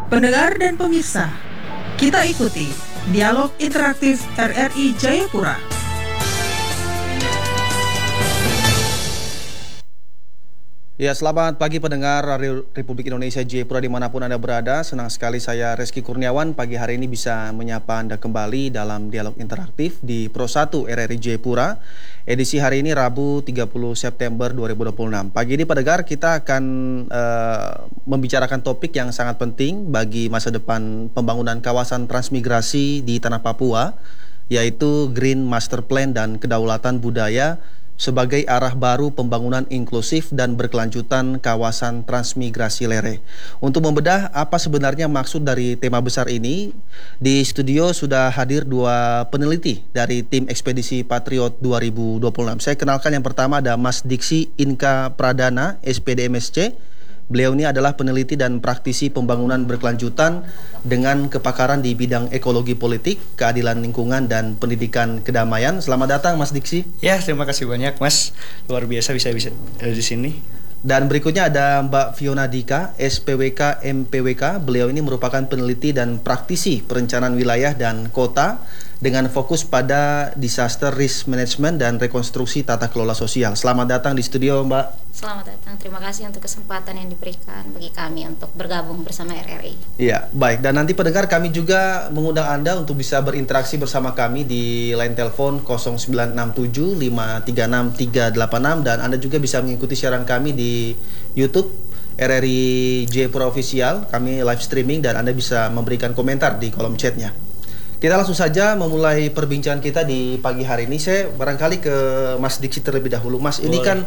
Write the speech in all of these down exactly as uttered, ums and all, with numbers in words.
Pendengar dan pemirsa, kita ikuti dialog interaktif R R I Jayapura. Ya, selamat pagi pendengar Radio Republik Indonesia Jayapura dimanapun Anda berada. Senang sekali saya Reski Kurniawan pagi hari ini bisa menyapa Anda kembali dalam dialog interaktif di Pro satu R R I Jayapura. Edisi hari ini Rabu tiga puluh September dua ribu dua puluh enam. Pagi ini pendengar kita akan uh, membicarakan topik yang sangat penting bagi masa depan pembangunan kawasan transmigrasi di Tanah Papua, yaitu Green Master Plan dan Kedaulatan Budaya sebagai arah baru pembangunan inklusif dan berkelanjutan kawasan transmigrasi Lere. Untuk membedah apa sebenarnya maksud dari tema besar ini, di studio sudah hadir dua peneliti dari tim Ekspedisi Patriot dua ribu dua puluh enam. Saya kenalkan yang pertama ada Mas Diksi Inka Pradana, S P D M S C. Beliau ini adalah peneliti dan praktisi pembangunan berkelanjutan dengan kepakaran di bidang ekologi politik, keadilan lingkungan, dan pendidikan kedamaian. Selamat datang Mas Diksi. Ya, terima kasih banyak Mas. Luar biasa bisa bisa ada di sini. Dan berikutnya ada Mbak Fiona Dika, S P W K M P W K. Beliau ini merupakan peneliti dan praktisi perencanaan wilayah dan kota dengan fokus pada disaster risk management dan rekonstruksi tata kelola sosial. Selamat datang di studio, Mbak. Selamat datang. Terima kasih untuk kesempatan yang diberikan bagi kami untuk bergabung bersama R R I. Iya, baik. Dan nanti pendengar kami juga mengundang Anda untuk bisa berinteraksi bersama kami di line telepon nol sembilan enam tujuh lima tiga enam tiga delapan enam, dan Anda juga bisa mengikuti siaran kami di YouTube R R I Jayapura Official. Kami live streaming dan Anda bisa memberikan komentar di kolom chatnya. Kita langsung saja memulai perbincangan kita di pagi hari ini. Saya barangkali ke Mas Diksi terlebih dahulu. Mas, ini kan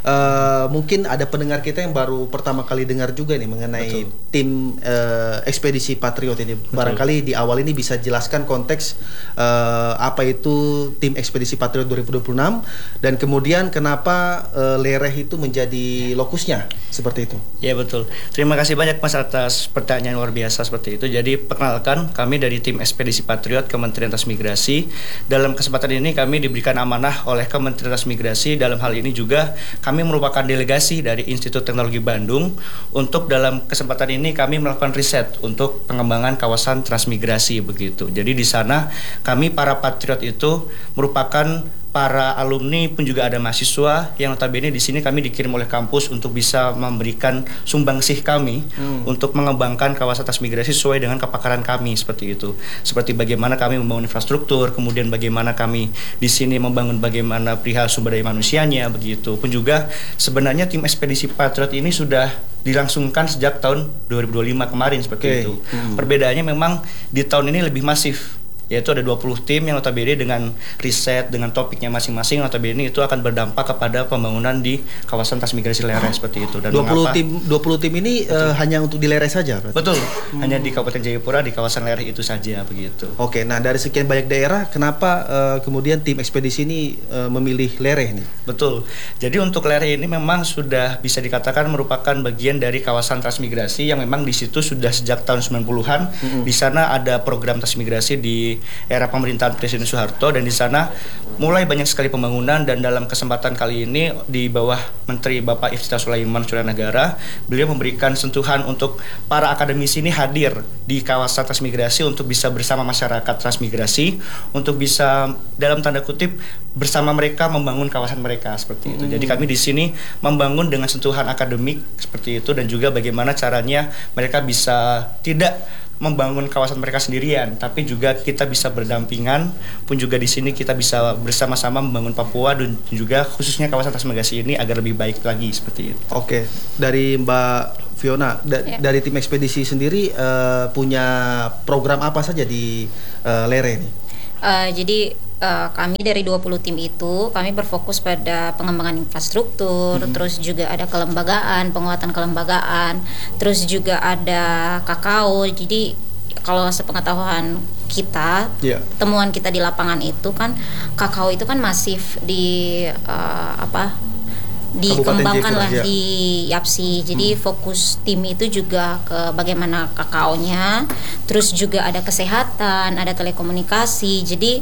uh, mungkin ada pendengar kita yang baru pertama kali dengar juga nih mengenai Betul. tim uh, Ekspedisi Patriot ini. Betul. Barangkali di awal ini bisa jelaskan konteks uh, apa itu tim Ekspedisi Patriot dua ribu dua puluh enam dan kemudian kenapa uh, Lereh itu menjadi lokusnya seperti itu. Ya, betul. Terima kasih banyak Mas atas pertanyaan luar biasa seperti itu. Jadi perkenalkan, kami dari tim Ekspedisi Patriot Kementerian Transmigrasi. Dalam kesempatan ini kami diberikan amanah oleh Kementerian Transmigrasi. Dalam hal ini juga kami merupakan delegasi dari Institut Teknologi Bandung. Untuk dalam kesempatan ini kami melakukan riset untuk pengembangan kawasan transmigrasi begitu. Jadi di sana kami para patriot itu merupakan para alumni pun juga ada mahasiswa yang notabene di sini kami dikirim oleh kampus untuk bisa memberikan sumbangsih kami hmm. untuk mengembangkan kawasan transmigrasi sesuai dengan kepakaran kami seperti itu. Seperti bagaimana kami membangun infrastruktur, kemudian bagaimana kami di sini membangun bagaimana perihal sumber daya manusianya begitu. Pun juga sebenarnya tim Ekspedisi Patriot ini sudah dilangsungkan sejak tahun dua ribu dua puluh lima kemarin seperti okay. itu. Hmm. Perbedaannya memang di tahun ini lebih masif, yaitu ada dua puluh tim yang notabene dengan riset, dengan topiknya masing-masing, notabene itu akan berdampak kepada pembangunan di kawasan transmigrasi Lereh seperti itu. Dan dua puluh tim dua puluh tim ini uh, hanya untuk di Lereh saja berarti? Betul, hmm. hanya di Kabupaten Jayapura, di kawasan Lereh itu saja begitu. Oke, nah dari sekian banyak daerah, kenapa uh, kemudian tim ekspedisi ini uh, memilih Lereh nih? Betul, jadi untuk Lereh ini memang sudah bisa dikatakan merupakan bagian dari kawasan transmigrasi yang memang di situ sudah sejak tahun sembilan puluhan. Mm-hmm. Di sana ada program transmigrasi di era pemerintahan Presiden Soeharto, dan di sana mulai banyak sekali pembangunan. Dan dalam kesempatan kali ini di bawah Menteri Bapak Iftithar Sulaiman Suryanagara, beliau memberikan sentuhan untuk para akademisi ini hadir di kawasan transmigrasi untuk bisa bersama masyarakat transmigrasi, untuk bisa dalam tanda kutip bersama mereka membangun kawasan mereka seperti itu. Hmm. Jadi kami di sini membangun dengan sentuhan akademik seperti itu, dan juga bagaimana caranya mereka bisa tidak membangun kawasan mereka sendirian, tapi juga kita bisa berdampingan. Pun juga di sini kita bisa bersama-sama membangun Papua dan juga khususnya kawasan transmigrasi ini agar lebih baik lagi seperti itu. Oke, dari Mbak Fiona, da- ya. dari tim ekspedisi sendiri uh, punya program apa saja di uh, Lereh ini? Uh, jadi uh, kami dari dua puluh tim itu kami berfokus pada pengembangan infrastruktur, mm-hmm. terus juga ada kelembagaan, penguatan kelembagaan, terus juga ada kakao. Jadi kalau sepengetahuan kita, yeah. temuan kita di lapangan itu kan kakao itu kan masif di uh, apa dikembangkan lah ya. Di Yapsi. Jadi hmm. fokus tim itu juga ke bagaimana kakaonya, terus juga ada kesehatan, ada telekomunikasi. Jadi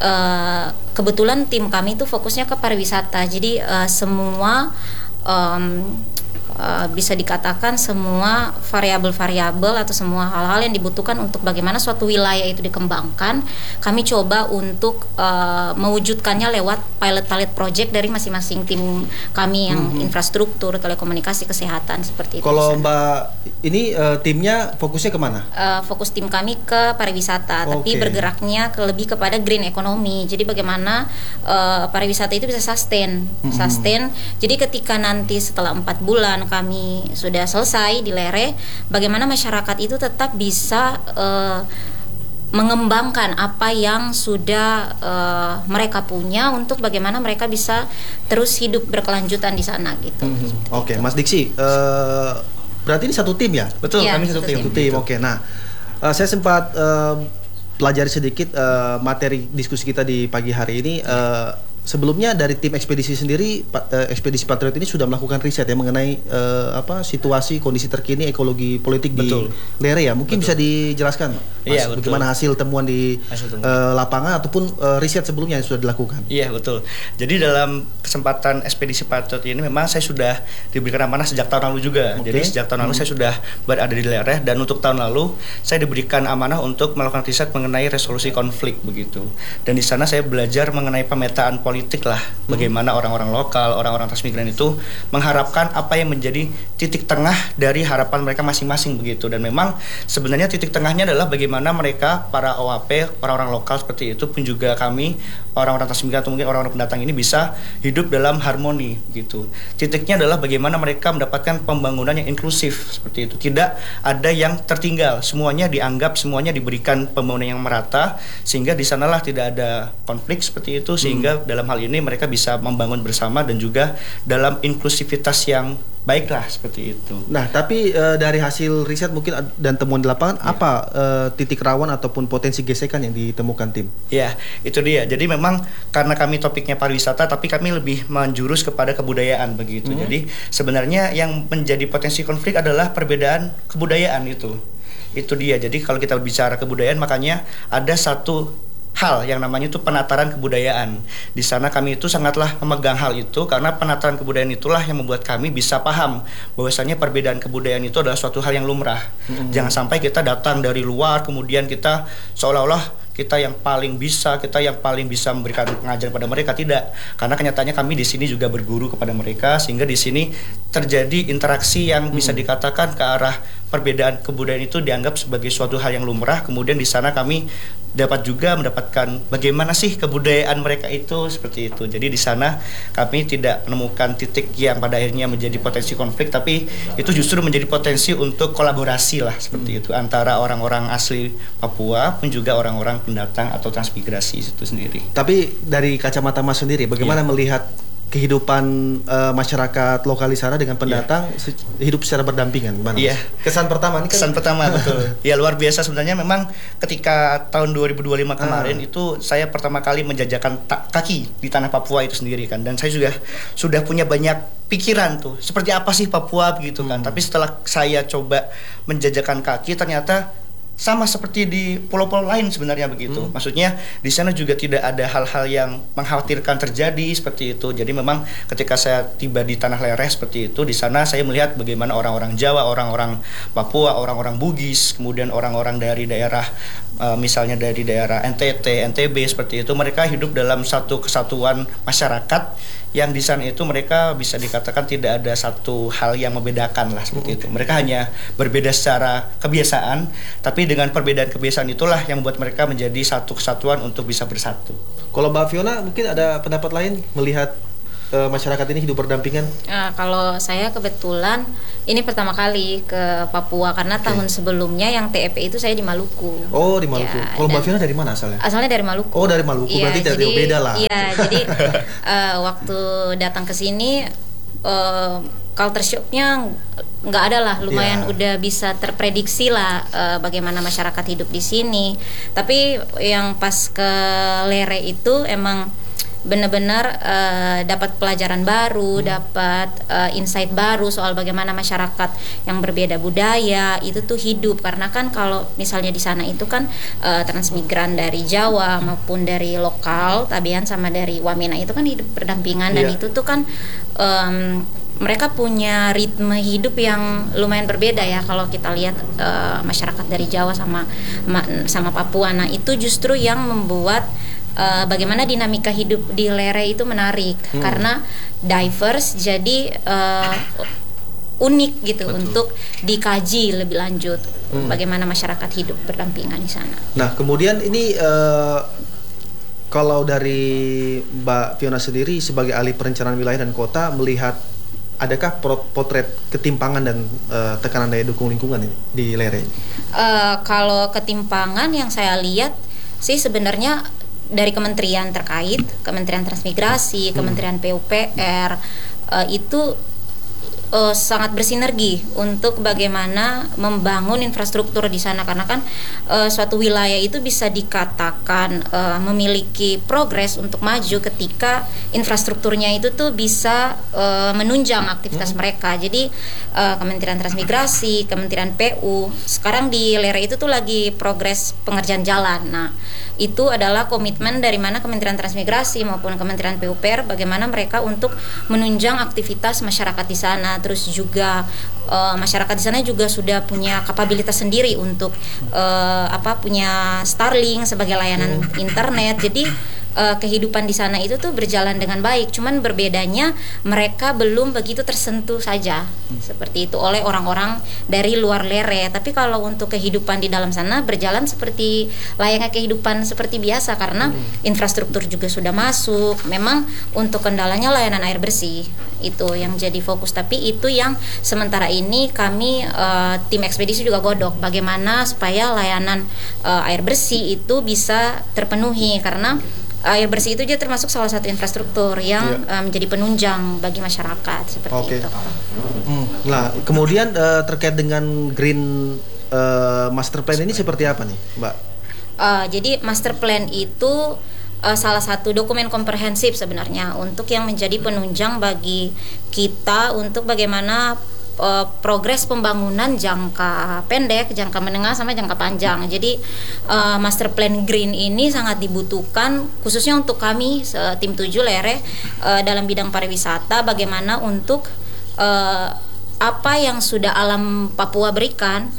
uh, kebetulan tim kami itu fokusnya ke pariwisata. Jadi uh, semua um, uh, bisa dikatakan semua variabel-variabel atau semua hal-hal yang dibutuhkan untuk bagaimana suatu wilayah itu dikembangkan, kami coba untuk uh, mewujudkannya lewat pilot-pilot project dari masing-masing tim kami yang mm-hmm. infrastruktur, telekomunikasi, kesehatan seperti itu. Kalau Mbak ini uh, timnya fokusnya kemana? Uh, fokus tim kami ke pariwisata, okay. tapi bergeraknya ke lebih kepada green economy. Jadi bagaimana uh, pariwisata itu bisa sustain, mm-hmm. sustain. Jadi ketika nanti setelah empat bulan kami sudah selesai di Lere, bagaimana masyarakat itu tetap bisa uh, mengembangkan apa yang sudah uh, mereka punya untuk bagaimana mereka bisa terus hidup berkelanjutan di sana gitu. Mm-hmm. Oke, okay. Mas Diksi, uh, berarti ini satu tim ya? Betul, ya, kami satu tim. Satu tim. Oke, okay. Nah, uh, saya sempat uh, pelajari sedikit uh, materi diskusi kita di pagi hari ini. Uh, Sebelumnya dari tim ekspedisi sendiri, uh, ekspedisi Patriot ini sudah melakukan riset ya mengenai uh, apa situasi kondisi terkini ekologi politik betul. di Lere ya. Mungkin betul. bisa dijelaskan, Mas, iya, bagaimana hasil temuan di hasil temuan. Uh, lapangan ataupun uh, riset sebelumnya yang sudah dilakukan. Iya betul. Jadi dalam kesempatan ekspedisi Patriot ini memang saya sudah diberikan amanah sejak tahun lalu juga. Okay. Jadi sejak tahun lalu hmm. saya sudah berada di Lere, dan untuk tahun lalu saya diberikan amanah untuk melakukan riset mengenai resolusi konflik begitu. Dan di sana saya belajar mengenai pemetaan politik politik lah, hmm. bagaimana orang-orang lokal, orang-orang transmigran itu mengharapkan apa yang menjadi titik tengah dari harapan mereka masing-masing begitu. Dan memang sebenarnya titik tengahnya adalah bagaimana mereka, para O A P, orang-orang lokal seperti itu pun juga kami, orang-orang transmigran atau mungkin orang-orang pendatang ini bisa hidup dalam harmoni gitu. Titiknya adalah bagaimana mereka mendapatkan pembangunan yang inklusif seperti itu. Tidak ada yang tertinggal, semuanya dianggap, semuanya diberikan pembangunan yang merata, sehingga di sanalah tidak ada konflik seperti itu, sehingga hmm. dalam hal ini mereka bisa membangun bersama dan juga dalam inklusivitas yang baiklah seperti itu. Nah, tapi e, dari hasil riset mungkin dan temuan di lapangan, ya. apa e, titik rawan ataupun potensi gesekan yang ditemukan tim? Ya, itu dia. Jadi memang karena kami topiknya pariwisata, tapi kami lebih menjurus kepada kebudayaan begitu. Hmm. Jadi sebenarnya yang menjadi potensi konflik adalah perbedaan kebudayaan itu. Itu dia. Jadi kalau kita bicara kebudayaan, makanya ada satu hal yang namanya itu penataran kebudayaan. Di sana kami itu sangatlah memegang hal itu, karena penataran kebudayaan itulah yang membuat kami bisa paham bahwasanya perbedaan kebudayaan itu adalah suatu hal yang lumrah. Mm-hmm. Jangan sampai kita datang dari luar kemudian kita seolah-olah kita yang paling bisa, kita yang paling bisa memberikan pengajaran pada mereka. Tidak, karena kenyataannya kami di sini juga berguru kepada mereka, sehingga di sini terjadi interaksi yang bisa dikatakan ke arah perbedaan kebudayaan itu dianggap sebagai suatu hal yang lumrah. Kemudian di sana kami dapat juga mendapatkan bagaimana sih kebudayaan mereka itu seperti itu. Jadi di sana kami tidak menemukan titik yang pada akhirnya menjadi potensi konflik, tapi itu justru menjadi potensi untuk kolaborasi lah seperti itu antara orang-orang asli Papua pun juga orang-orang pendatang atau transmigrasi itu sendiri. Tapi dari kacamata Mas sendiri, bagaimana yeah. melihat kehidupan uh, masyarakat lokal di sana dengan pendatang yeah. se- hidup secara berdampingan? Gimana? Iya. Yeah. Kesan pertama ini kan kesan pertama betul. Ya luar biasa sebenarnya. Memang ketika tahun dua ribu dua puluh lima kemarin ah. itu saya pertama kali menjajakan ta- kaki di tanah Papua itu sendiri kan, dan saya juga sudah punya banyak pikiran tuh seperti apa sih Papua begitu kan. Hmm. Tapi setelah saya coba menjajakan kaki, ternyata sama seperti di pulau-pulau lain sebenarnya begitu. Hmm. Maksudnya di sana juga tidak ada hal-hal yang mengkhawatirkan terjadi seperti itu. Jadi memang ketika saya tiba di tanah Lere seperti itu, di sana saya melihat bagaimana orang-orang Jawa, orang-orang Papua, orang-orang Bugis, kemudian orang-orang dari daerah uh, misalnya dari daerah N T T, N T B seperti itu, mereka hidup dalam satu kesatuan masyarakat yang di sana itu mereka bisa dikatakan tidak ada satu hal yang membedakan lah seperti itu. Mereka hanya berbeda secara kebiasaan, tapi dengan perbedaan kebiasaan itulah yang membuat mereka menjadi satu kesatuan untuk bisa bersatu. Kalau Mbak Fiona mungkin ada pendapat lain melihat uh, masyarakat ini hidup berdampingan? Nah, kalau saya kebetulan ini pertama kali ke Papua, karena okay. tahun sebelumnya yang T E P itu saya di Maluku. Oh, di Maluku. Ya, kalau Mbak Fiona dari mana asalnya? Asalnya dari Maluku. Oh, dari Maluku. Ya, berarti dari beda lah. Iya, jadi uh, waktu datang ke sini uh, culture shock-nya nggak ada lah, lumayan yeah. udah bisa terprediksi lah uh, bagaimana masyarakat hidup di sini. Tapi yang pas ke Lere itu emang benar-benar uh, dapat pelajaran baru, hmm. dapat uh, insight baru soal bagaimana masyarakat yang berbeda budaya itu tuh hidup. Karena kan kalau misalnya di sana itu kan uh, transmigran dari Jawa maupun dari lokal Tabean sama dari Wamena itu kan hidup berdampingan, dan yeah. itu tuh kan um, mereka punya ritme hidup yang lumayan berbeda ya kalau kita lihat uh, masyarakat dari Jawa sama sama Papua. Nah itu justru yang membuat uh, bagaimana dinamika hidup di Lere itu menarik hmm. karena diverse, jadi uh, unik gitu. Betul. Untuk dikaji lebih lanjut hmm. bagaimana masyarakat hidup berdampingan di sana. Nah kemudian ini uh, kalau dari Mbak Fiona sendiri sebagai ahli perencanaan wilayah dan kota melihat adakah potret ketimpangan dan uh, tekanan daya dukung lingkungan ini di Lere? Uh, kalau ketimpangan yang saya lihat sih sebenarnya dari kementerian terkait, Kementerian Transmigrasi, hmm. Kementerian P U P R uh, itu uh, sangat bersinergi untuk bagaimana membangun infrastruktur di sana, karena kan uh, suatu wilayah itu bisa dikatakan uh, memiliki progres untuk maju ketika infrastrukturnya itu tuh bisa uh, menunjang aktivitas hmm. mereka. Jadi uh, Kementerian Transmigrasi, Kementerian P U, sekarang di Lere itu tuh lagi progres pengerjaan jalan. Nah, itu adalah komitmen dari mana Kementerian Transmigrasi maupun Kementerian P U P R bagaimana mereka untuk menunjang aktivitas masyarakat di sana. Terus juga uh, masyarakat di sana juga sudah punya kapabilitas sendiri untuk uh, apa punya Starlink sebagai layanan hmm. internet. Jadi uh, kehidupan di sana itu tuh berjalan dengan baik. Cuman berbedanya mereka belum begitu tersentuh saja hmm. seperti itu oleh orang-orang dari luar Lere. Tapi kalau untuk kehidupan di dalam sana berjalan seperti layaknya kehidupan seperti biasa karena hmm. infrastruktur juga sudah masuk. Memang untuk kendalanya layanan air bersih itu yang jadi fokus. Tapi itu yang sementara ini kami uh, tim ekspedisi juga godok bagaimana supaya layanan uh, air bersih itu bisa terpenuhi, karena air bersih itu juga termasuk salah satu infrastruktur yang yeah. uh, menjadi penunjang bagi masyarakat seperti okay. itu. Hmm. Nah, kemudian uh, terkait dengan green uh, master plan ini seperti apa nih, Mbak? Uh, jadi master plan itu uh, salah satu dokumen komprehensif sebenarnya untuk yang menjadi penunjang bagi kita untuk bagaimana uh, progres pembangunan jangka pendek, jangka menengah, sama jangka panjang. Jadi uh, master plan green ini sangat dibutuhkan khususnya untuk kami uh, tim tujuh Lere uh, dalam bidang pariwisata, bagaimana untuk uh, apa yang sudah alam Papua berikan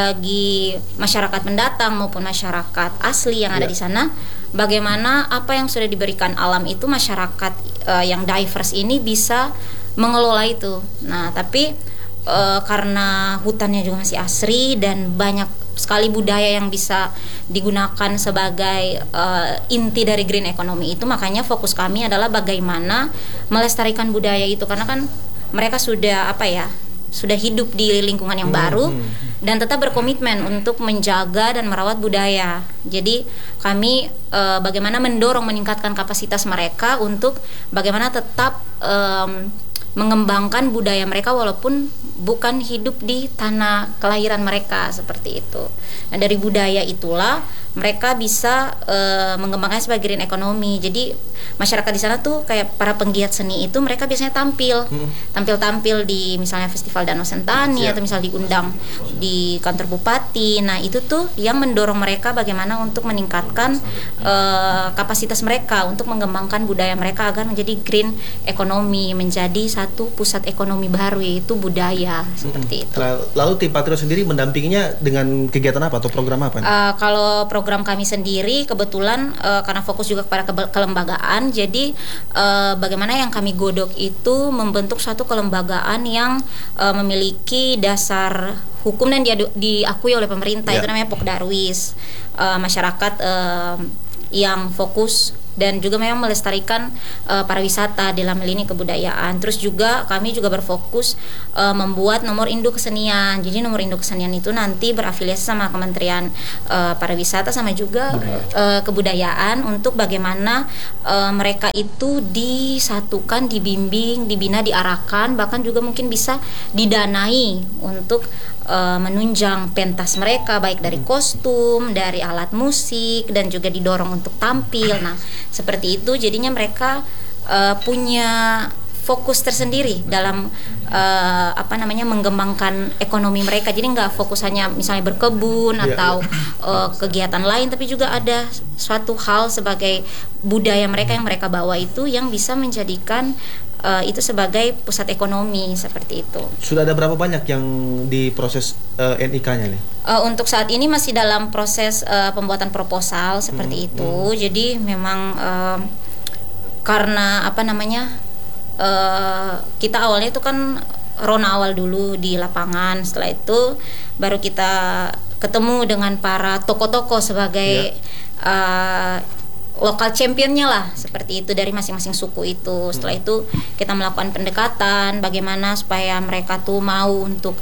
bagi masyarakat pendatang maupun masyarakat asli yang ada yeah. di sana, bagaimana apa yang sudah diberikan alam itu masyarakat uh, yang diverse ini bisa mengelola itu. Nah, tapi uh, karena hutannya juga masih asri dan banyak sekali budaya yang bisa digunakan sebagai uh, inti dari green economy itu, makanya fokus kami adalah bagaimana melestarikan budaya itu, karena kan mereka sudah apa ya sudah hidup di lingkungan yang baru hmm. dan tetap berkomitmen untuk menjaga dan merawat budaya. Jadi kami e, bagaimana mendorong meningkatkan kapasitas mereka untuk bagaimana tetap e, mengembangkan budaya mereka walaupun bukan hidup di tanah kelahiran mereka seperti itu. Nah, dari budaya itulah mereka bisa e, mengembangkan sebagai green economy. Jadi masyarakat di sana tuh kayak para penggiat seni itu mereka biasanya tampil, hmm. tampil-tampil di misalnya Festival Danau Sentani yeah. atau misalnya diundang di kantor bupati. Nah, itu tuh yang mendorong mereka bagaimana untuk meningkatkan e, kapasitas mereka untuk mengembangkan budaya mereka agar menjadi green economy, menjadi satu pusat ekonomi baru yaitu budaya hmm. seperti itu. Lalu tim Patriot sendiri mendampinginya dengan kegiatan apa atau program apa? Uh, kalau program kami sendiri kebetulan uh, karena fokus juga kepada ke- kelembagaan, jadi uh, bagaimana yang kami godok itu membentuk suatu kelembagaan yang uh, memiliki dasar hukum dan diadu- diakui oleh pemerintah, yeah. itu namanya Pokdarwis. Uh, masyarakat uh, yang fokus dan juga memang melestarikan uh, pariwisata dalam lini kebudayaan. Terus juga kami juga berfokus uh, membuat nomor induk kesenian. Jadi nomor induk kesenian itu nanti berafiliasi sama Kementerian uh, Pariwisata sama juga uh, kebudayaan untuk bagaimana uh, mereka itu disatukan, dibimbing, dibina, diarahkan, bahkan juga mungkin bisa didanai untuk Uh, menunjang pentas mereka baik dari kostum, dari alat musik, dan juga didorong untuk tampil. Nah, seperti itu jadinya mereka uh, punya fokus tersendiri dalam uh, apa namanya mengembangkan ekonomi mereka. Jadi nggak fokus hanya misalnya berkebun atau uh, kegiatan lain, tapi juga ada suatu hal sebagai budaya mereka yang mereka bawa itu yang bisa menjadikan uh, itu sebagai pusat ekonomi seperti itu. Sudah ada berapa banyak yang diproses uh, N I K-nya nih? Uh, untuk saat ini masih dalam proses uh, pembuatan proposal seperti hmm, itu. Hmm. Jadi memang uh, karena apa namanya uh, kita awalnya itu kan rona awal dulu di lapangan, setelah itu baru kita ketemu dengan para tokoh-tokoh sebagai yeah. uh, lokal championnya lah, seperti itu dari masing-masing suku itu. Setelah itu kita melakukan pendekatan bagaimana supaya mereka tuh mau untuk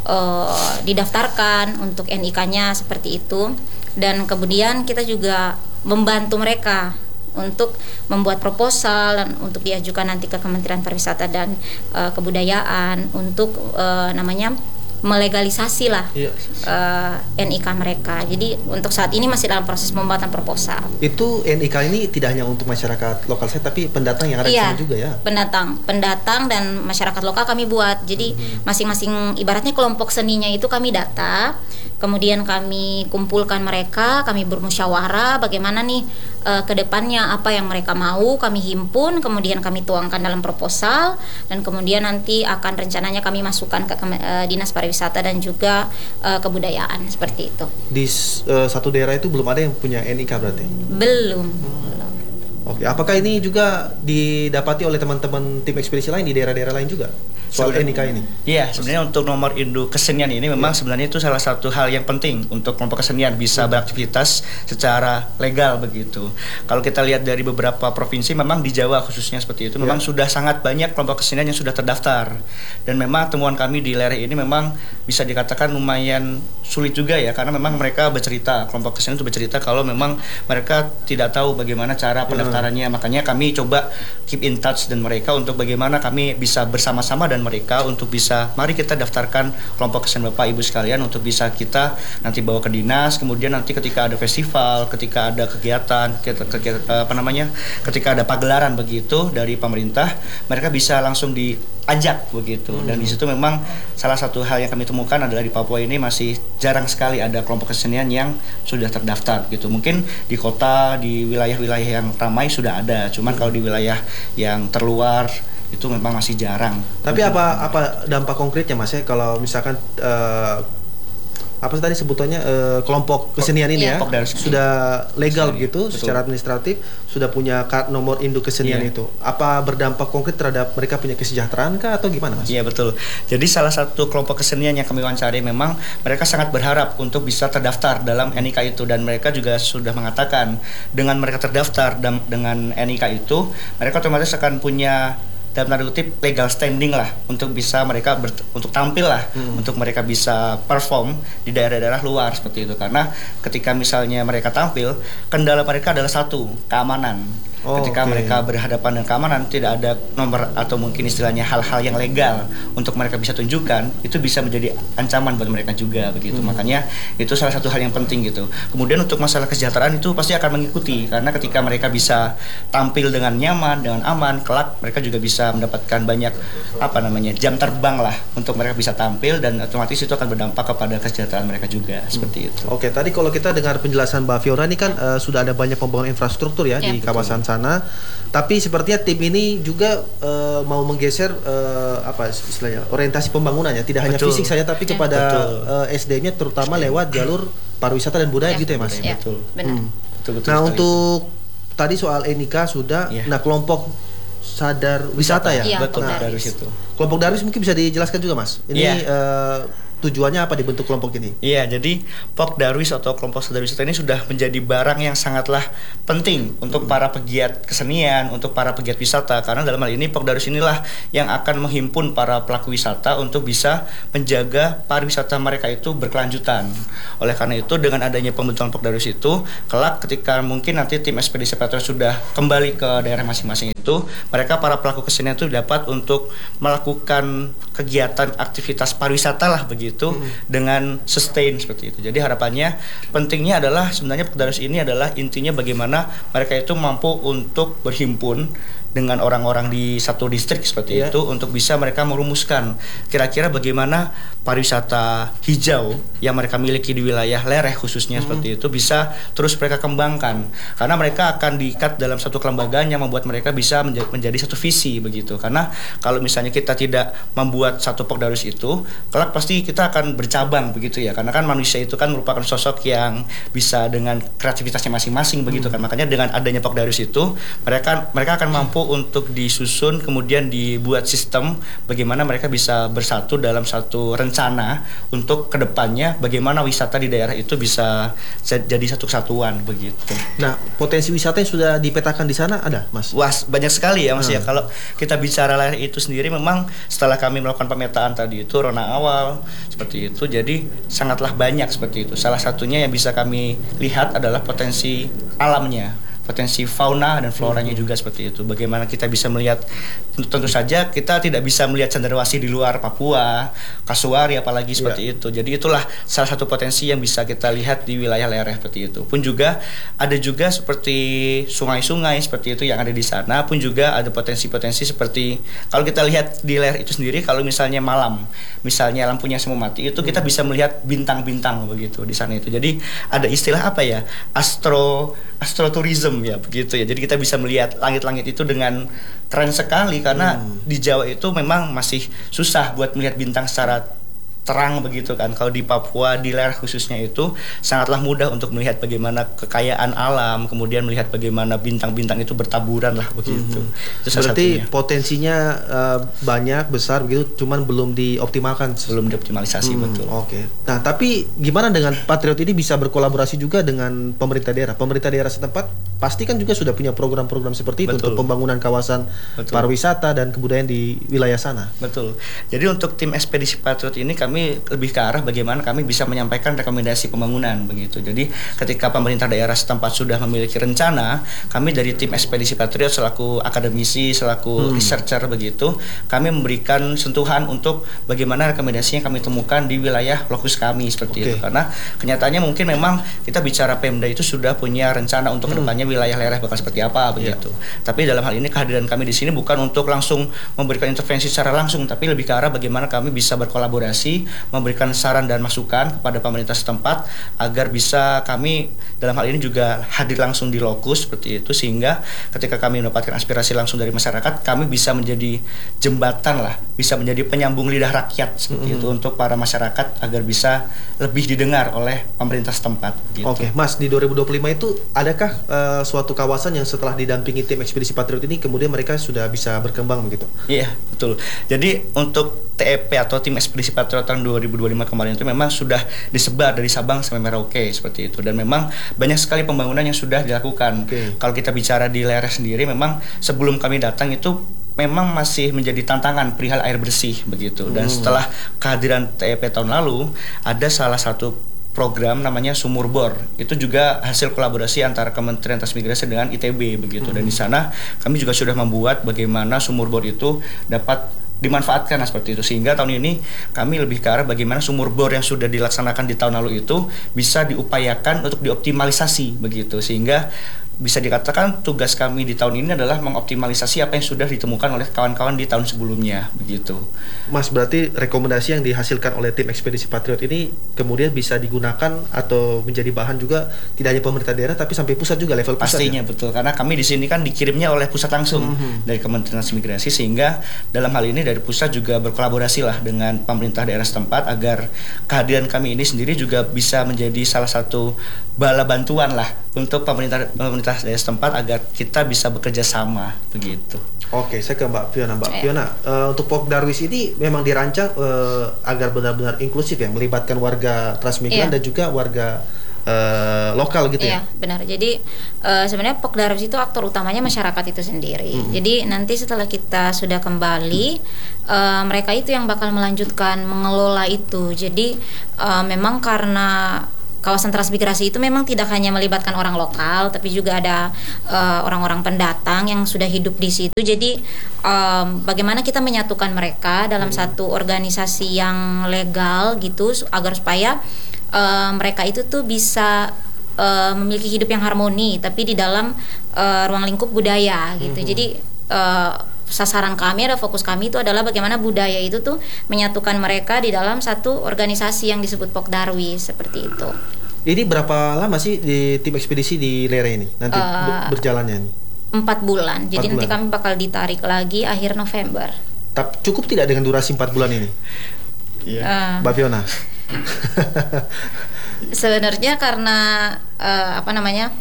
uh, didaftarkan untuk N I K-nya seperti itu, dan kemudian kita juga membantu mereka untuk membuat proposal dan untuk diajukan nanti ke Kementerian Pariwisata dan uh, Kebudayaan untuk uh, namanya melegalisasi lah yeah. uh, N I K mereka. Jadi untuk saat ini masih dalam proses pembuatan proposal. Itu N I K ini tidak hanya untuk masyarakat lokal saya, tapi pendatang yang ada yeah. di sana juga ya? Pendatang, pendatang dan masyarakat lokal kami buat. Jadi mm-hmm. masing-masing ibaratnya kelompok seninya itu kami data, kemudian kami kumpulkan mereka, kami bermusyawarah bagaimana nih uh, ke depannya apa yang mereka mau, kami himpun, kemudian kami tuangkan dalam proposal, dan kemudian nanti akan rencananya kami masukkan ke uh, Dinas Pariwisata wisata dan juga uh, kebudayaan seperti itu. Di uh, satu daerah itu belum ada yang punya N I K berarti? Belum. Hmm. Oke, apakah ini juga didapati oleh teman-teman tim ekspedisi lain di daerah-daerah lain juga soal N I K ini? Iya, sebenarnya untuk nomor induk kesenian ini memang ya. sebenarnya itu salah satu hal yang penting untuk kelompok kesenian bisa beraktivitas secara legal begitu. Kalau kita lihat dari beberapa provinsi, memang di Jawa khususnya seperti itu, memang ya. sudah sangat banyak kelompok kesenian yang sudah terdaftar. Dan memang temuan kami di Lere ini memang bisa dikatakan lumayan sulit juga ya, karena memang mereka bercerita, kelompok kesenian itu bercerita kalau memang mereka tidak tahu bagaimana cara pendaftarannya. Ya. Makanya kami coba keep in touch dengan mereka untuk bagaimana kami bisa bersama-sama dan mereka untuk bisa, mari kita daftarkan kelompok kesenian Bapak Ibu sekalian untuk bisa kita nanti bawa ke dinas, kemudian nanti ketika ada festival, ketika ada kegiatan, kegiatan apa namanya, ketika ada pagelaran begitu dari pemerintah, mereka bisa langsung diajak begitu. Hmm. Dan di situ memang salah satu hal yang kami temukan adalah di Papua ini masih jarang sekali ada kelompok kesenian yang sudah terdaftar gitu. Mungkin di kota, di wilayah-wilayah yang ramai sudah ada, cuman kalau di wilayah yang terluar itu memang masih jarang. Tapi apa apa dampak konkretnya Mas ya kalau misalkan uh, apa tadi sebutannya uh, kelompok kesenian ini yeah. ya sudah legal begitu secara administratif, sudah punya nomor induk kesenian yeah. itu. Apa berdampak konkret terhadap mereka punya kesejahteraan kah atau gimana Mas? Iya yeah, betul. Jadi salah satu kelompok kesenian yang kami wawancari memang mereka sangat berharap untuk bisa terdaftar dalam N I K itu, dan mereka juga sudah mengatakan dengan mereka terdaftar dan dengan N I K itu mereka otomatis akan punya dalam tanda kutip legal standing lah untuk bisa mereka ber, untuk tampil lah hmm. untuk mereka bisa perform di daerah-daerah luar seperti itu. Karena ketika misalnya mereka tampil, kendala mereka adalah satu, keamanan. Oh, ketika okay. mereka berhadapan dengan keamanan, tidak ada nomor atau mungkin istilahnya hal-hal yang legal untuk mereka bisa tunjukkan, itu bisa menjadi ancaman buat mereka juga begitu. Hmm. Makanya itu salah satu hal yang penting gitu. Kemudian untuk masalah kesejahteraan itu pasti akan mengikuti, karena ketika mereka bisa tampil dengan nyaman, dengan aman, kelak mereka juga bisa mendapatkan banyak apa namanya jam terbang lah untuk mereka bisa tampil, dan otomatis itu akan berdampak kepada kesejahteraan mereka juga. Hmm. Seperti itu. Oke, okay, tadi kalau kita dengar penjelasan Mbak Fiora ini kan uh, sudah ada banyak pembangunan infrastruktur ya, ya di betul. kawasan sana. Tapi sepertinya tim ini juga uh, mau menggeser uh, apa istilahnya orientasi pembangunannya, tidak betul. hanya fisik saja tapi ya. kepada uh, S D M-nya terutama lewat jalur pariwisata dan budaya ya. gitu ya Mas. Ya, betul. Benar. Hmm. Betul, betul, nah untuk itu. tadi soal N I K sudah, ya. nah kelompok sadar wisata, wisata ya. ya betul. Nah, Darwis itu. Kelompok Darwis mungkin bisa dijelaskan juga Mas. Ini ya. uh, tujuannya apa dibentuk kelompok ini? Iya, jadi Pok Darwis atau kelompok sadar wisata ini sudah menjadi barang yang sangatlah penting untuk para pegiat kesenian, untuk para pegiat wisata, karena dalam hal ini Pok Darwis inilah yang akan menghimpun para pelaku wisata untuk bisa menjaga pariwisata mereka itu berkelanjutan. Oleh karena itu, dengan adanya pembentukan Pok Darwis itu, kelak ketika mungkin nanti tim ekspedisi Patriot sudah kembali ke daerah masing-masing itu, mereka para pelaku kesenian itu dapat untuk melakukan kegiatan aktivitas pariwisata lah begitu. itu hmm. dengan sustain seperti itu. Jadi harapannya pentingnya adalah sebenarnya Pok Darwis ini adalah intinya bagaimana mereka itu mampu untuk berhimpun dengan orang-orang di satu distrik seperti yeah. itu untuk bisa mereka merumuskan kira-kira bagaimana pariwisata hijau yang mereka miliki di wilayah Lereh khususnya hmm. seperti itu bisa terus mereka kembangkan, karena mereka akan diikat dalam satu kelembagaan yang membuat mereka bisa menja- menjadi satu visi begitu. Karena kalau misalnya kita tidak membuat satu Pokdarwis itu, kelak pasti kita akan bercabang begitu ya, karena kan manusia itu kan merupakan sosok yang bisa dengan kreativitasnya masing-masing begitu kan. Makanya dengan adanya Pokdarwis itu mereka mereka akan mampu untuk disusun kemudian dibuat sistem bagaimana mereka bisa bersatu dalam satu rencana untuk kedepannya bagaimana wisata di daerah itu bisa jadi satu kesatuan begitu. Nah, potensi wisata yang sudah dipetakan di sana ada, Mas? Wah, banyak sekali ya Mas hmm. ya. Kalau kita bicara Lereh itu sendiri, memang setelah kami melakukan pemetaan tadi itu rona awal seperti itu, jadi sangatlah banyak seperti itu. Salah satunya yang bisa kami lihat adalah potensi alamnya, potensi fauna dan floranya juga seperti itu. Bagaimana kita bisa melihat, tentu saja kita tidak bisa melihat cendrawasih di luar Papua, kasuari apalagi seperti yeah. itu. Jadi itulah salah satu potensi yang bisa kita lihat di wilayah Lereh seperti itu. Pun juga ada juga seperti sungai-sungai seperti itu yang ada di sana. Pun juga ada potensi-potensi seperti kalau kita lihat di Lereh itu sendiri, kalau misalnya malam, misalnya lampunya semua mati, itu kita bisa melihat bintang-bintang begitu di sana itu. Jadi ada istilah apa ya? Astro astroturism ya begitu ya. Jadi kita bisa melihat langit-langit itu dengan keren sekali, karena hmm. di Jawa itu memang masih susah buat melihat bintang secara terang begitu kan. Kalau di Papua, di Lereh khususnya itu sangatlah mudah untuk melihat bagaimana kekayaan alam, kemudian melihat bagaimana bintang-bintang itu bertaburan lah begitu. Mm-hmm. Itu berarti satunya. Potensinya uh, banyak, besar begitu, cuman belum dioptimalkan. Belum dioptimalisasi, hmm, betul. Oke. Okay. Nah, tapi gimana dengan Patriot ini bisa berkolaborasi juga dengan pemerintah daerah? Pemerintah daerah setempat pasti kan juga sudah punya program-program seperti itu. Betul. Untuk pembangunan kawasan Betul. Pariwisata dan kebudayaan di wilayah sana. Betul. Jadi untuk tim Ekspedisi Patriot ini kami kami lebih ke arah bagaimana kami bisa menyampaikan rekomendasi pembangunan begitu. Jadi ketika pemerintah daerah setempat sudah memiliki rencana, kami dari tim Ekspedisi Patriot selaku akademisi, selaku hmm. researcher begitu, kami memberikan sentuhan untuk bagaimana rekomendasi yang kami temukan di wilayah lokus kami seperti okay. itu. Karena kenyataannya mungkin memang kita bicara Pemda itu sudah punya rencana untuk hmm. kedepannya wilayah Lereh bakal seperti apa begitu. Yeah. Tapi dalam hal ini kehadiran kami di sini bukan untuk langsung memberikan intervensi secara langsung, tapi lebih ke arah bagaimana kami bisa berkolaborasi, memberikan saran dan masukan kepada pemerintah setempat agar bisa kami dalam hal ini juga hadir langsung di lokus seperti itu, sehingga ketika kami mendapatkan aspirasi langsung dari masyarakat, kami bisa menjadi jembatan lah, bisa menjadi penyambung lidah rakyat seperti mm-hmm. itu untuk para masyarakat agar bisa lebih didengar oleh pemerintah setempat gitu. Oke, Mas, di dua ribu dua puluh lima itu adakah uh, suatu kawasan yang setelah didampingi tim Ekspedisi Patriot ini kemudian mereka sudah bisa berkembang begitu? Iya, betul. Jadi untuk T E P atau tim Ekspedisi Patriot tahun dua ribu dua puluh lima kemarin itu memang sudah disebar dari Sabang sampai Merauke seperti itu, dan memang banyak sekali pembangunan yang sudah dilakukan. Okay. Kalau kita bicara di Lereh sendiri, memang sebelum kami datang itu memang masih menjadi tantangan perihal air bersih begitu. Dan hmm. setelah kehadiran T E P tahun lalu, ada salah satu program namanya Sumur Bor. Itu juga hasil kolaborasi antara Kementerian Transmigrasi dengan I T B begitu. Hmm. Dan di sana kami juga sudah membuat bagaimana Sumur Bor itu dapat dimanfaatkan seperti itu, sehingga tahun ini kami lebih ke arah bagaimana sumur bor yang sudah dilaksanakan di tahun lalu itu bisa diupayakan untuk dioptimalisasi begitu, sehingga bisa dikatakan tugas kami di tahun ini adalah mengoptimalisasi apa yang sudah ditemukan oleh kawan-kawan di tahun sebelumnya begitu. Mas, berarti rekomendasi yang dihasilkan oleh tim Ekspedisi Patriot ini kemudian bisa digunakan atau menjadi bahan juga tidak hanya pemerintah daerah tapi sampai pusat juga, level pusat. Pastinya ya? Betul, karena kami di sini kan dikirimnya oleh pusat langsung mm-hmm. dari Kementerian Transmigrasi, sehingga dalam hal ini dari pusat juga berkolaborasi lah dengan pemerintah daerah setempat agar kehadiran kami ini sendiri juga bisa menjadi salah satu bala bantuan lah untuk pemerintah pemerintah daerah setempat agar kita bisa bekerja sama begitu. Oke, saya ke Mbak Fiona. Mbak Fiona, uh, untuk Pokdarwis ini memang dirancang uh, agar benar-benar inklusif ya, melibatkan warga transmigran yeah. dan juga warga Uh, lokal gitu iya, ya. Benar. Jadi uh, sebenarnya Pokdarwis itu aktor utamanya masyarakat itu sendiri. Mm-hmm. Jadi nanti setelah kita sudah kembali, uh, mereka itu yang bakal melanjutkan mengelola itu. Jadi uh, memang karena kawasan transmigrasi itu memang tidak hanya melibatkan orang lokal, tapi juga ada uh, orang-orang pendatang yang sudah hidup di situ. Jadi um, bagaimana kita menyatukan mereka dalam hmm. satu organisasi yang legal gitu, agar supaya uh, mereka itu tuh bisa uh, memiliki hidup yang harmoni, tapi di dalam uh, ruang lingkup budaya gitu. Hmm. Jadi uh, sasaran kami, ada fokus kami itu adalah bagaimana budaya itu tuh menyatukan mereka di dalam satu organisasi yang disebut Pokdarwi seperti itu. Ini berapa lama sih di tim ekspedisi di Lere ini nanti uh, berjalannya nih? Empat bulan. Jadi empat nanti bulan. kami bakal ditarik lagi akhir November. Tapi cukup tidak dengan durasi empat bulan ini? Iya. Uh, Mbak Fiona. Sebenarnya karena uh, apa namanya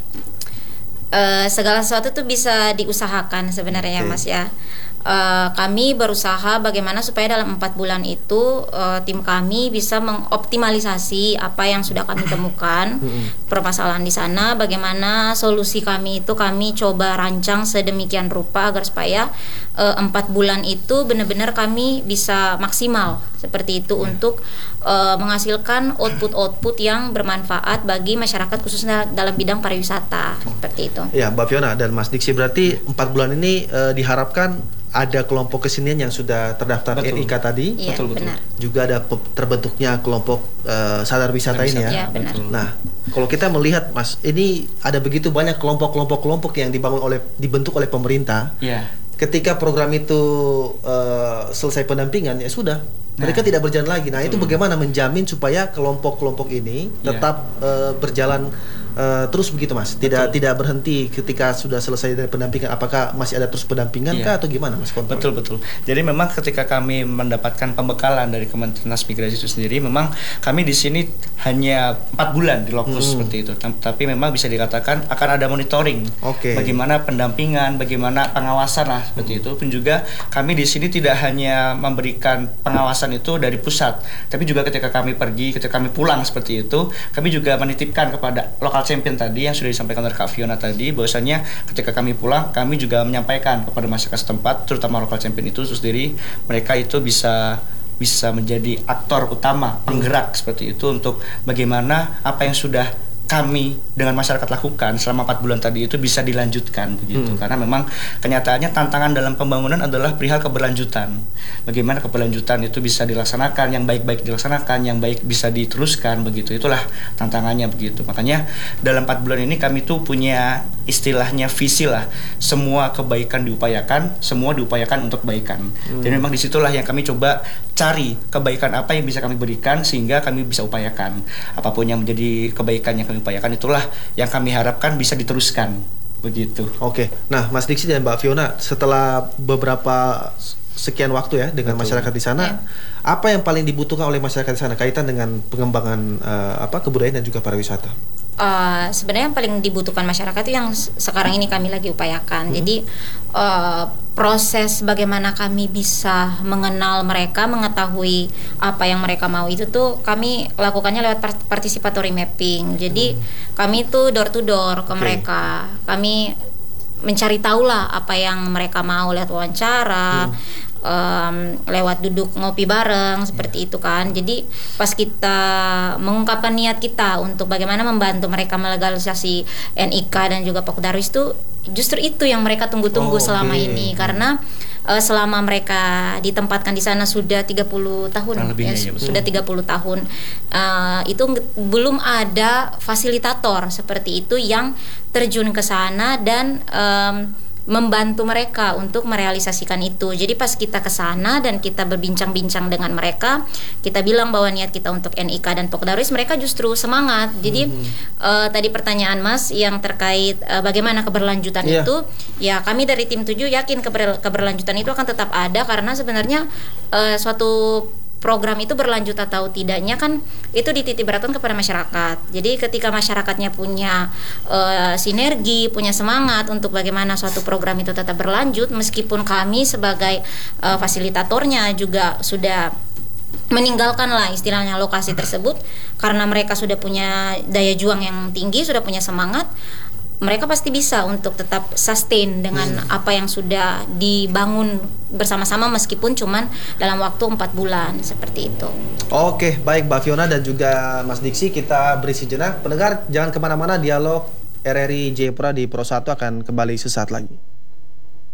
uh, segala sesuatu tuh bisa diusahakan sebenarnya, okay. Mas ya. Uh, kami berusaha bagaimana supaya dalam empat bulan itu uh, tim kami bisa mengoptimalisasi apa yang sudah kami temukan permasalahan di sana. Bagaimana solusi kami itu kami coba rancang sedemikian rupa agar supaya uh, empat bulan itu benar-benar kami bisa maksimal seperti itu, yeah. Untuk uh, menghasilkan output-output yang bermanfaat bagi masyarakat khususnya dalam bidang pariwisata seperti itu. Ya, Mbak Fiona dan Mas Diksi, berarti empat bulan ini uh, diharapkan ada kelompok kesenian yang sudah terdaftar betul. N I K tadi, ya, betul betul. Benar. Juga ada terbentuknya kelompok uh, sadar wisata ini ya. Ya, benar. Nah, kalau kita melihat Mas, ini ada begitu banyak kelompok-kelompok-kelompok yang dibangun oleh dibentuk oleh pemerintah. Ya. Ketika program itu uh, selesai pendampingan, ya sudah, nah, mereka tidak berjalan lagi. Nah, betul. Itu bagaimana menjamin supaya kelompok-kelompok ini tetap ya. uh, berjalan Uh, terus begitu Mas, tidak betul. Tidak berhenti ketika sudah selesai dari pendampingan. Apakah masih ada terus pendampingan iya. kah atau gimana Mas? Kontrol? Betul betul. Jadi memang ketika kami mendapatkan pembekalan dari Kementerian Transmigrasi itu sendiri, memang kami di sini hanya empat bulan di lokus hmm. seperti itu. Tapi memang bisa dikatakan akan ada monitoring. Okay. Bagaimana pendampingan, bagaimana pengawasan lah seperti hmm. itu. Pun juga kami di sini tidak hanya memberikan pengawasan itu dari pusat, tapi juga ketika kami pergi, ketika kami pulang seperti itu, kami juga menitipkan kepada lokal champion tadi yang sudah disampaikan oleh Kak Fiona tadi, bahwasanya ketika kami pulang kami juga menyampaikan kepada masyarakat setempat, terutama lokal champion itu sendiri, mereka itu bisa bisa menjadi aktor utama, penggerak seperti itu untuk bagaimana apa yang sudah kami dengan masyarakat lakukan selama empat bulan tadi itu bisa dilanjutkan begitu. Hmm. Karena memang kenyataannya tantangan dalam pembangunan adalah perihal keberlanjutan. Bagaimana keberlanjutan itu bisa dilaksanakan, yang baik-baik dilaksanakan, yang baik bisa diteruskan begitu. Itulah tantangannya begitu. Makanya dalam empat bulan ini kami tuh punya istilahnya visi lah. Semua kebaikan diupayakan, semua diupayakan untuk kebaikan. Hmm. Dan memang disitulah yang kami coba cari kebaikan apa yang bisa kami berikan sehingga kami bisa upayakan. Apapun yang menjadi kebaikan yang kami upayakan itulah yang kami harapkan bisa diteruskan begitu. Oke, nah Mas Diksi dan Mbak Fiona, setelah beberapa sekian waktu ya dengan betul. Masyarakat di sana, ya. Apa yang paling dibutuhkan oleh masyarakat di sana kaitan dengan pengembangan uh, apa kebudayaan dan juga pariwisata? Uh, sebenarnya yang paling dibutuhkan masyarakat itu yang sekarang ini kami lagi upayakan. Hmm. Jadi uh, proses bagaimana kami bisa mengenal mereka, mengetahui apa yang mereka mau itu tuh kami lakukannya lewat participatory mapping. Jadi hmm. kami tuh door to door ke okay. mereka. Kami mencari tahu lah apa yang mereka mau lewat wawancara. Hmm. Um, lewat duduk ngopi bareng seperti itu kan. Jadi pas kita mengungkapkan niat kita untuk bagaimana membantu mereka melegalisasi N I K dan juga Pokdarwi itu, justru itu yang mereka tunggu-tunggu oh, selama okay. ini karena uh, selama mereka ditempatkan di sana sudah tiga puluh tahun ya, ya, sudah tiga puluh tahun uh, itu belum ada fasilitator seperti itu yang terjun ke sana dan um, membantu mereka untuk merealisasikan itu. Jadi pas kita ke sana dan kita berbincang-bincang dengan mereka, kita bilang bahwa niat kita untuk N I K dan Pokdarwi, mereka justru semangat. Jadi hmm. uh, tadi pertanyaan Mas yang terkait uh, bagaimana keberlanjutan yeah. itu, ya kami dari tim tujuh yakin keber- keberlanjutan itu akan tetap ada karena sebenarnya uh, suatu program itu berlanjut atau tidaknya kan itu dititipberatkan kepada masyarakat. Jadi ketika masyarakatnya punya uh, sinergi, punya semangat untuk bagaimana suatu program itu tetap berlanjut, meskipun kami sebagai uh, fasilitatornya juga sudah meninggalkan lah istilahnya lokasi tersebut karena mereka sudah punya daya juang yang tinggi, sudah punya semangat, mereka pasti bisa untuk tetap sustain dengan hmm. apa yang sudah dibangun bersama-sama meskipun cuman dalam waktu empat bulan seperti itu. Oke, baik Mbak Fiona dan juga Mas Diksi, kita beri sejenak. Pendengar jangan kemana-mana, dialog R R I Jayapura di Pro satu akan kembali sesaat lagi.